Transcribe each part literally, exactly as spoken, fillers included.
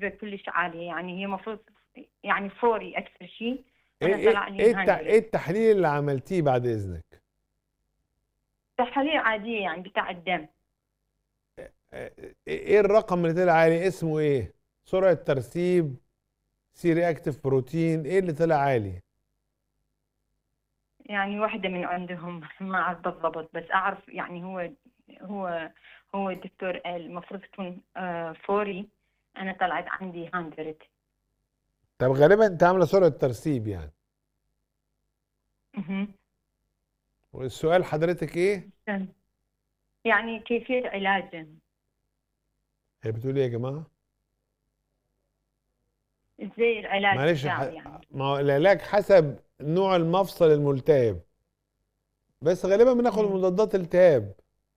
نسبة كلش عالية، يعني هي المفروض يعني فوري أكثر شيء. ايه أنا طلع ايه لي ايه التح- مية. إيه التحليل اللي عملتيه بعد اذنك؟ تحاليل عادية يعني بتاع الدم. ايه إيه الرقم اللي طلع عالي؟ اسمه ايه؟ سرعة ترسيب، سي رياكتيف بروتين، ايه اللي طلع عالي؟ يعني واحدة من عندهم ما أعرف بالضبط، بس أعرف يعني هو هو هو الدكتور قال المفروض تكون آه، فوري. أنا طلعت عندي مية. طب غالبا انت عامله سرعة ترسيب يعني. مهم. والسؤال حضرتك ايه؟ يعني كيفية علاجه؟ هي بتقول ايه يا جماعة؟ ازاي العلاج معلش بتاعه ح... يعني؟ ما هو العلاج حسب نوع المفصل الملتهب، بس غالبا بناخد مم. مضادات التهاب.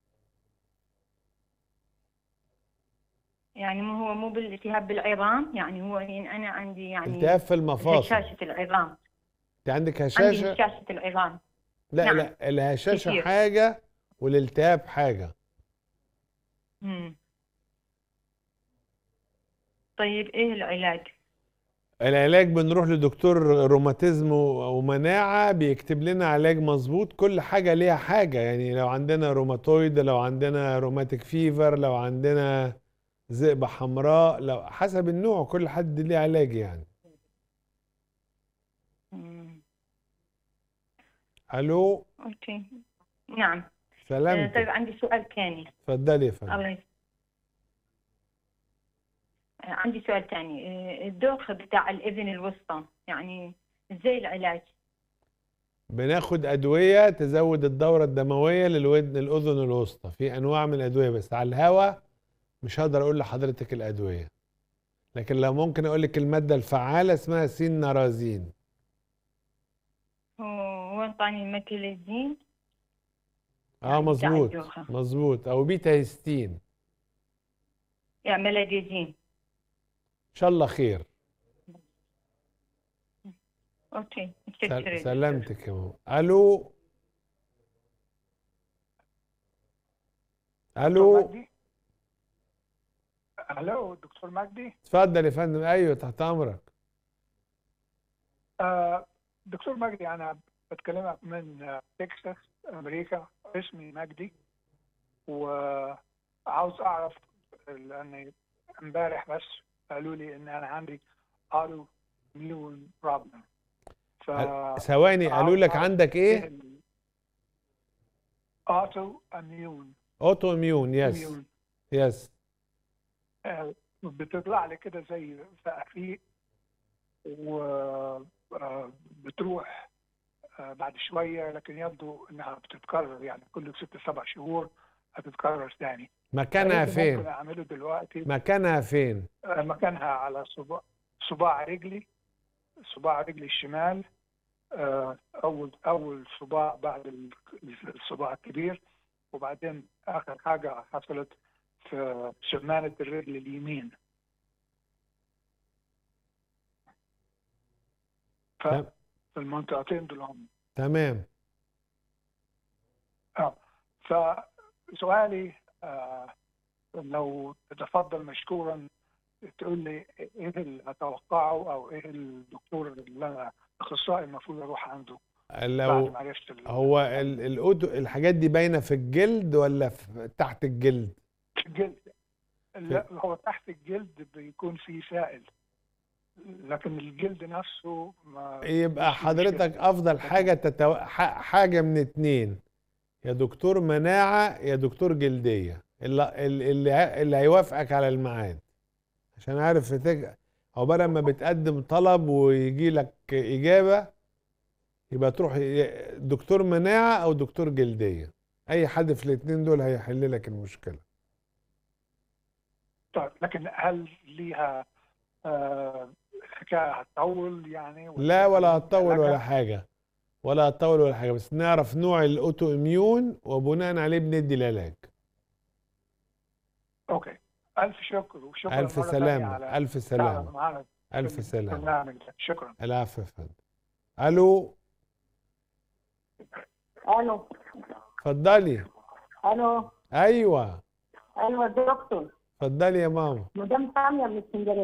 يعني ما هو مو بالالتهاب بالعظام، يعني هو يعني أنا عندي التهاب يعني في المفاصل. هشاشة العظام. انت عندك عندي هشاشة؟ هشاشة العظام. لا نعم. لا، الهشاشة كثير. حاجة والالتهاب حاجة. مم. طيب ايه العلاج؟ العلاج بنروح لدكتور روماتيزم و- ومناعة بيكتب لنا علاج مظبوط. كل حاجة ليها حاجة، يعني لو عندنا روماتويد، لو عندنا روماتيك فيفر، لو عندنا ذئبة حمراء، لو حسب النوع كل حد ليه علاج يعني. مم. الو. اوكي. نعم. آه سلامتك. طيب عندي سؤال ثاني. اتفضلي يا فندم. الله يس- آه عندي سؤال ثاني. آه الدوخة بتاع الأذن الوسطى يعني ازاي العلاج؟ بناخد أدوية تزود الدورة الدموية للودن الأذن الوسطى، في أنواع من الأدوية بس على الهوا مش هقدر أقول لحضرتك الأدوية، لكن لو ممكن أقول لك المادة الفعالة اسمها سينارازين. هو انطاني الميكليزين اه يعني بتاع مظبوط الدوخة. مظبوط، او بيتا هيستين. ان يعني ميلاديزين. شاء الله خير. اوكي سل... متشكرة يا دكتور. سلامتك يا ماما. الو. دكتور الو. مجدي. الو دكتور مجدي. اتفضل يا فندم، ايوه تحت امرك. آه دكتور مجدي، انا بتكلمك من آه، تكساس امريكا. اسمي مجدي، وعاوز اعرف لان امبارح بس قالوا لي ان انا عندي auto immune problem. ال- ثواني، قالوا فعاوز لك اعرف عندك ايه ايه؟ ال auto immune اوتو اميون. يس. immune. يس. آه بتطلع لي كده زي فقفيق، وبتروح بعد شوية، لكن يبدو انها بتتكرر، يعني كل ست سبع شهور هتتكرر ثاني. مكانها فايه اللي ممكن فين؟ اعمله دلوقتي؟ مكانها فين؟ آه، مكانها على صباع صباع رجلي، صباع رجلي الشمال. آه، اول اول صباع بعد ال- الصباع الكبير، وبعدين اخر حاجة حصلت في شمالة الرجل اليمين. تم- ففي المنطقتين دول هم. تمام. اه فسؤالي، آه لو تتفضل مشكورا تقول لي ايه اللي اتوقعه، او ايه الدكتور اللي انا اخصائي المفروض اروح عنده بعد لو ما عرفت ال- هو ال... الأوتو... الحاجات دي باينه في الجلد ولا في... تحت الجلد؟ الجلد. في... لا، هو تحت الجلد بيكون فيه سائل، لكن الجلد نفسه ما يبقى مش فيه مشكله. حضرتك افضل لكن حاجه تتو... ح- حاجه من اتنين، يا دكتور مناعة يا دكتور جلدية، اللي, اللي, اللي هيوافقك على الميعاد، عشان عارف تج... عقبال ما بتقدم طلب ويجي لك إجابة يبقى تروح ي- دكتور مناعة أو دكتور جلدية. أي حد في الاتنين دول هيحل لك المشكلة. طيب، لكن هل ليها آه، حكايه هتطول يعني، ولا لا، ولا يطول هتطول ولا علاجها؟ حاجة، ولا هتطول ولا حاجة، بس نعرف نوع الأوتو إميون وبناء عليه بندي العلاج. اوكي، الف شكر، وشكرا ألف مره ثانيه سلامة، على ألف تعبك سلامة. معانا في ألف سلامة. البرنامج ده. شكرا. العفو يا فندم. ألو. الو. اتفضلي. الو. ايوه. ايوه دكتور. اتفضلي يا ماما. مدام ساميه من اسكندريه.